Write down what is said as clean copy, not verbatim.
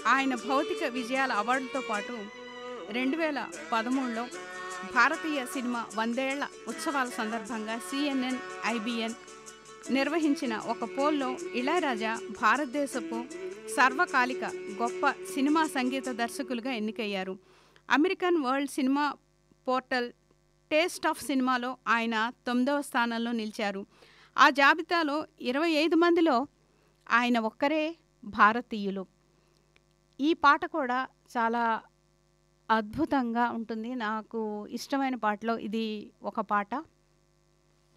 ఆయన భౌతిక విజయాల అవార్డుతో పాటు 2013లో భారతీయ సినిమా 100 ఏళ్ల ఉత్సవాల సందర్భంగా సిఎన్ఎన్ ఐబిఎన్ నిర్వహించిన ఒక పోల్లో ఇళయరాజా భారతదేశపు సర్వకాలిక గొప్ప సినిమా సంగీత దర్శకులుగా ఎన్నికయ్యారు. American world cinema portal taste of సినిమాలో ఆయన 9వ స్థానంలో నిలిచారు. ఆ జాబితాలో 25 మందిలో ఆయన ఒక్కరే భారతీయులు. ఈ పాట కూడా చాలా అద్భుతంగా ఉంటుంది. నాకు ఇష్టమైన పాటలో ఇది ఒక పాట.